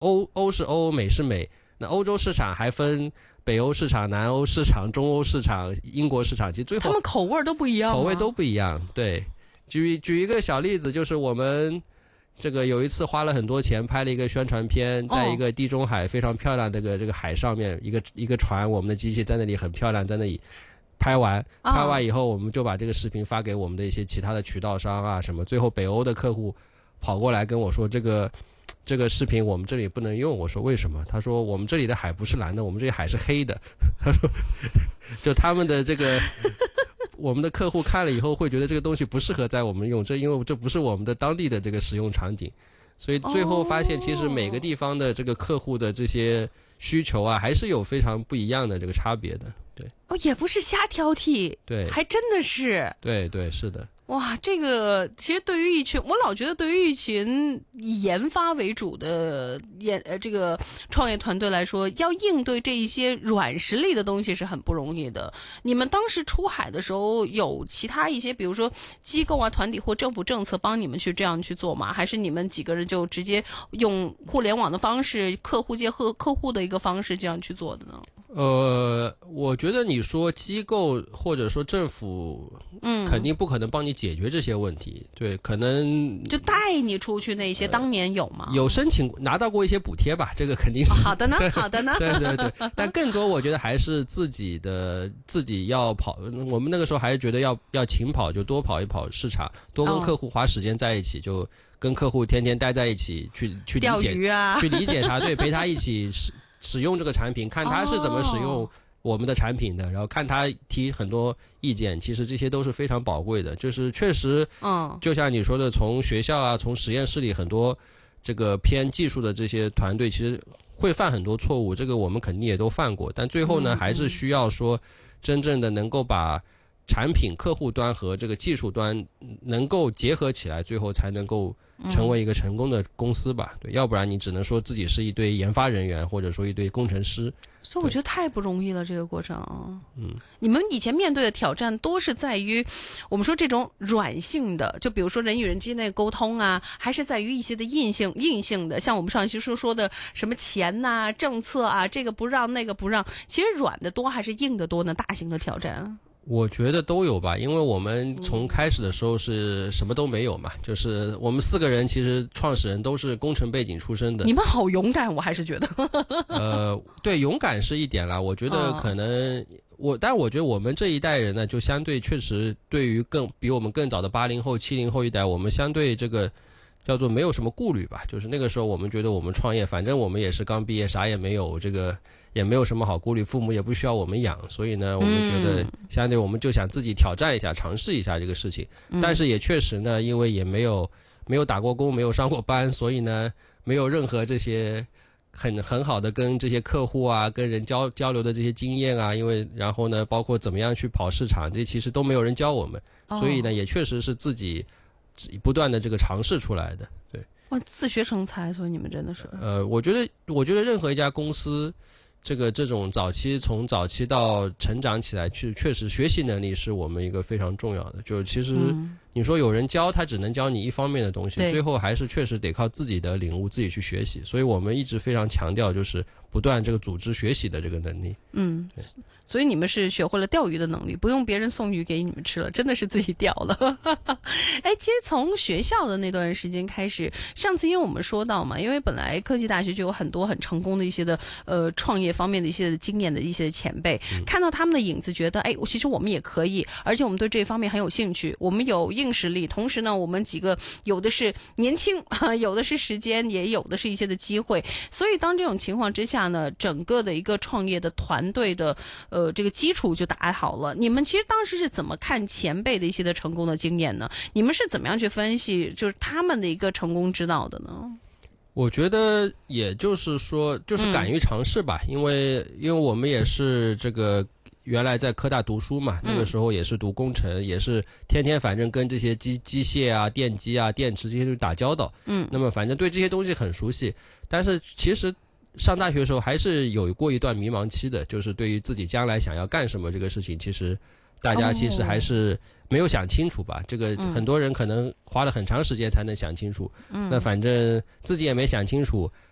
欧是欧，美是美。那欧洲市场还分北欧市场、南欧市场、中欧市场、英国市场，其实最后他们口味都不一样， 口味都不一样。对，举一个小例子，就是我们这个有一次花了很多钱拍了一个宣传片，在一个地中海非常漂亮的这个海上面，一个船，我们的机器在那里很漂亮，在那里拍完以后，我们就把这个视频发给我们的一些其他的渠道商啊什么，最后北欧的客户跑过来跟我说这个视频我们这里不能用，我说为什么？他说我们这里的海不是蓝的，我们这里海是黑的。他说，就他们的这个我们的客户看了以后会觉得这个东西不适合在我们用，因为这不是我们的当地的这个使用场景，所以最后发现其实每个地方的这个客户的这些需求啊，还是有非常不一样的这个差别的。对， 也不是瞎挑剔， 对， 还真的是， 对，是的。 哇，这个其实对于一群，我老觉得对于一群以研发为主的这个创业团队来说，要应对这一些软实力的东西是很不容易的。你们当时出海的时候，有其他一些，比如说机构啊、团体或政府政策帮你们去这样去做吗？还是你们几个人就直接用互联网的方式、客户接客户的一个方式这样去做的呢？ 我觉得你说机构或者说政府，肯定不可能帮你解决这些问题。对，可能就带你出去那些，当年有吗？ 有申请拿到过一些补贴吧，这个肯定是。 好的呢，好的呢。 对，但更多我觉得还是自己要跑。我们那个时候还是觉得要勤跑，就多跑一跑市场，多跟客户花时间在一起，就跟客户天天待在一起，去理解钓鱼啊， 去理解他，对，陪他一起使用这个产品，看他是怎么使用我们的产品的，然后看他提很多意见，其实这些都是非常宝贵的。就是确实，就像你说的，从学校啊，从实验室里很多这个偏技术的这些团队，其实会犯很多错误，这个我们肯定也都犯过。但最后呢，还是需要说真正的能够把产品客户端和这个技术端能够结合起来，最后才能够成为一个成功的公司吧。对，要不然你只能说自己是一堆研发人员，或者说一堆工程师。 所以我觉得太不容易了，这个过程。你们以前面对的挑战多是在于我们说这种软性的，就比如说人与人之间的沟通啊，还是在于一些的硬性的，像我们上期说的什么钱啊、政策啊，这个不让那个不让，其实软的多还是硬的多呢？大型的挑战我觉得都有吧，因为我们从开始的时候是什么都没有嘛，就是我们4个人其实创始人都是工程背景出身的。 你们好勇敢，我还是觉得。 对，勇敢是一点啦，我觉得可能但我觉得我们这一代人呢，就相对确实对于比我们更早的80后、70后一代，我们相对这个叫做没有什么顾虑吧。就是那个时候我们觉得我们创业，反正我们也是刚毕业，啥也没有，这个也没有什么好顾虑，父母也不需要我们养，所以呢，我们觉得相对我们就想自己挑战一下，尝试一下这个事情。但是也确实呢，因为也没有打过工，没有上过班，所以呢，没有任何这些很好的跟这些客户啊、跟人交流的这些经验啊，然后呢，包括怎么样去跑市场，这其实都没有人教我们，所以呢，也确实是自己不断的这个尝试出来的。对， 哇，自学成才，所以你们真的是。 我觉得任何一家公司。这种从早期到成长起来，确实学习能力是我们一个非常重要的。就其实你说有人教，他只能教你一方面的东西，最后还是确实得靠自己的领悟，自己去学习。所以我们一直非常强调，就是不断这个组织学习的这个能力。对。 所以你们是学会了钓鱼的能力，不用别人送鱼给你们吃了，真的是自己钓了。其实从学校的那段时间开始，上次因为我们说到嘛，因为本来科技大学就有很多很成功的一些的创业方面的一些经验的一些前辈，看到他们的影子，觉得其实我们也可以，而且我们对这方面很有兴趣，我们有硬实力，同时呢，我们几个有的是年轻，有的是时间，也有的是一些的机会，所以当这种情况之下呢，整个的一个创业的团队的这个基础就打好了。你们其实当时是怎么看前辈的一些的成功的经验呢？你们是怎么样去分析就是他们的一个成功之道的呢？ 我觉得也就是说，就是敢于尝试吧，因为我们也是这个原来在科大读书嘛，那个时候也是读工程，也是天天反正跟这些机械啊、电机啊、电池这些东西打交道，那么反正对这些东西很熟悉，但是其实上大学的时候还是有过一段迷茫期的，就是对于自己将来想要干什么这个事情，其实大家其实还是没有想清楚吧。这个很多人可能花了很长时间才能想清楚，那反正自己也没想清楚，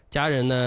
家人呢